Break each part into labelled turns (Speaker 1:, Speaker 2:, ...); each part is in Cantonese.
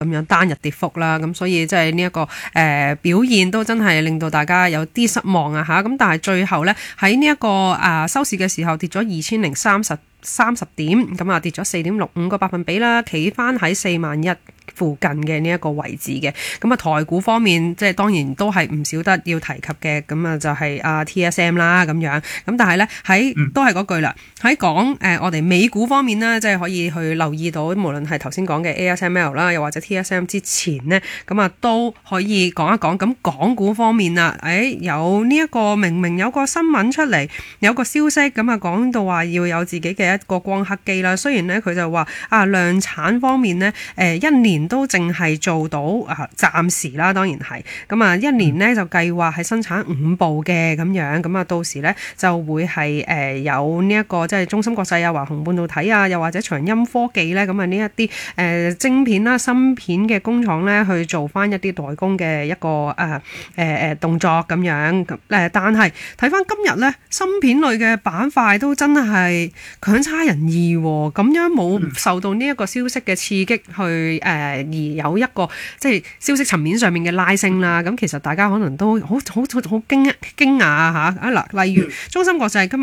Speaker 1: 樣單日跌幅啦，咁所以即係呢一個表現都真係令到大家有啲失望啊嚇，咁但係最後咧喺呢一個收市嘅時候跌咗2030點，咁啊跌咗4.65個百分比啦，企翻喺41,000附近嘅呢一個位置嘅。咁啊台股方面即係當然都係唔少得要提及嘅，咁啊就係TSM 啦咁樣，咁但係咧都係嗰句啦，喺講我哋美股方面呢，即係可以去留意到，無論係頭先講嘅 ASML 啦，又或者 TSM 之前呢，咁啊都可以講一講。咁港股方面啦，有呢一個明明有個新聞出嚟，有個消息咁啊講到話要有自己嘅一個光刻機啦。雖然呢，佢就話量產方面呢，一年都淨係做到暫時啦，當然係咁啊，一年呢就計劃係生產5部嘅咁樣，咁啊到時呢就會係有呢一個即係中芯國際啊、華虹半導體啊，又或者長鑫科技呢，咁啊呢一啲晶片啦、芯片嘅工廠呢，去做翻一啲代工嘅一個動作咁樣。但係睇翻今日呢，芯片類嘅板塊都真係強差人意喎，咁樣冇受到呢一個消息嘅刺激去而有一個即係消息層面上面嘅拉升啦。咁其實大家可能都好驚訝嚇嗱，例如中芯國際今日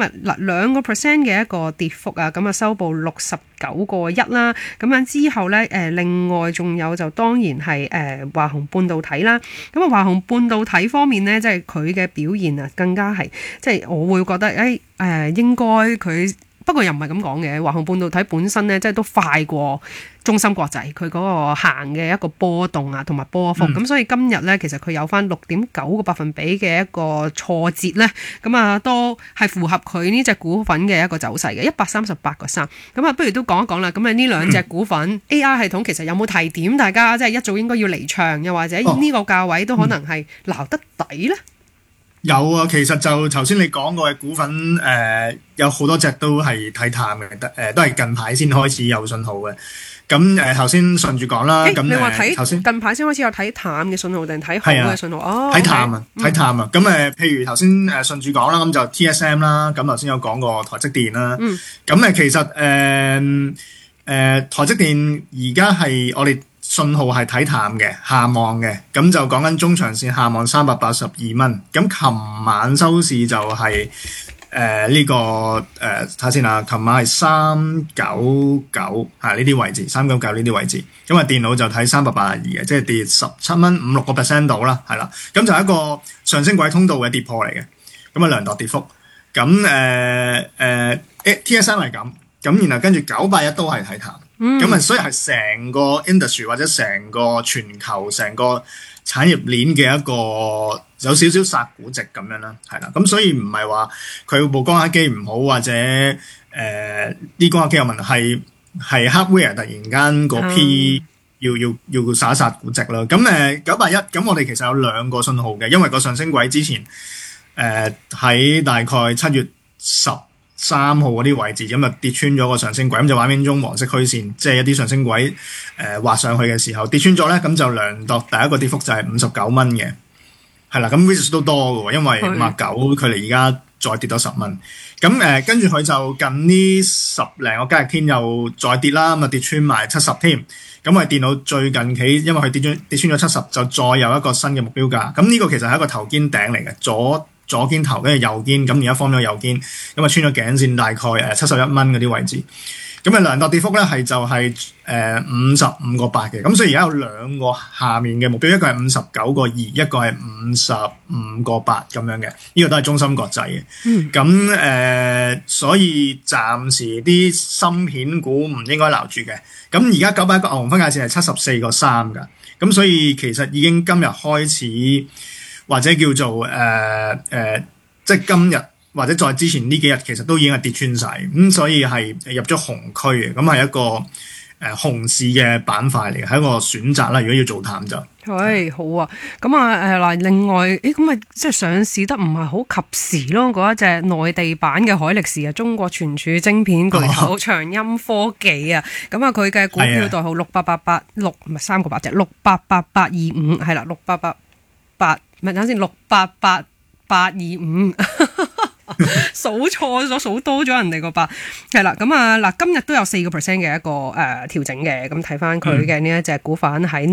Speaker 1: 2% 嘅一個跌幅啊，咁啊收報69.1啦。咁樣之後咧另外仲有就當然係華虹半導體啦。咁啊華虹半導體方面咧，即係佢嘅表現啊，更加係即係我會覺得應該佢。不過又唔係咁講嘅，華虹半導體本身咧，即係都快過中芯國際佢嗰個行嘅一個波動啊，同埋波幅。咁所以今日咧，其實佢有翻6.9個百分比嘅一個挫折咧，咁啊都係符合佢呢隻股份嘅一個走勢嘅138.3。咁啊，不如都講一講啦。咁啊，呢兩隻股份 AI 系統其實有冇提點大家，即係一早應該要離場，又或者呢個價位都可能係撈得抵咧？
Speaker 2: 有啊，其實就頭先你講過嘅股份，有好多隻都係睇淡嘅，都係近排先開始有信號嘅。咁頭先順住講啦，咁
Speaker 1: 你話睇近排先開始有睇淡嘅信號定睇好嘅信號？
Speaker 2: 睇淡啊，睇淡啊。咁譬如頭先順住講啦，咁就 TSM 啦，咁頭先有講過台積電啦。咁其實台積電而家係我哋信號係睇淡嘅，下望嘅，咁就講緊中長線下望382蚊。咁琴晚收市就係呢個睇下先啦，琴晚係399呢啲位置，399呢啲位置。咁電腦就睇382嘅，即係跌17蚊5-6% 度啦，係啦。咁就係一個上升軌通道嘅跌破嚟嘅，咁量度跌幅。咁TSM 係咁，咁然後跟住981都係睇淡。咁所以係成個 industry 或者成個全球成個產業鏈嘅一個有少少殺估值咁樣啦，係啦。咁所以唔係話佢部光刻機唔好，或者啲光刻機有問題，係 hardware 突然間個 P 要殺估值啦。咁981，咁我哋其實有兩個信號嘅，因為個上升軌之前喺大概7月13號嗰啲位置，咁就跌穿咗個上升軌，咁就畫面中黃色虛線，即係一啲上升軌畫上去嘅時候跌穿咗咧，咁就量度第一個跌幅就係59蚊嘅，係啦，咁 which 都多嘅，因為59距離而家再跌咗10蚊，咁跟住佢就近呢10零個交易天又再跌啦，咁啊跌穿埋70添，咁我哋電腦最近期因為佢跌穿咗70，就再有一個新嘅目標價，咁呢個其實係一個頭肩頂嚟嘅，左肩頭跟住右肩，咁而家放咗右肩，咁啊穿咗頸線大概71蚊嗰啲位置，咁量度跌幅咧係就係55.8嘅，咁所以而家有兩個下面嘅目標，一個係59.2，一個係55.8咁樣嘅，呢個都係中芯國際嘅。咁所以暫時啲芯片股唔應該留住嘅。咁而家981個牛熊分界線係74.3㗎，咁所以其實已經今日開始。或者叫做即係今日或者再之前呢幾日，其實都已經係跌穿晒，咁所以係入咗紅區嘅，咁係一個熊市嘅板塊嚟嘅，係一個選擇啦。如果要做淡就
Speaker 1: 係好啊。咁嗱，另外咁啊，即係上市得唔係好及時咯。嗰一隻內地版嘅海力士啊，中國存儲晶片巨頭長鑫科技啊，咁啊佢嘅股票代號68886唔係3個8隻68825係啦，688唔係等先68825數錯咗，數多咗人哋個8係啦。咁嗱，今日都有4% 嘅一個調整嘅。咁睇翻佢嘅呢一隻股份喺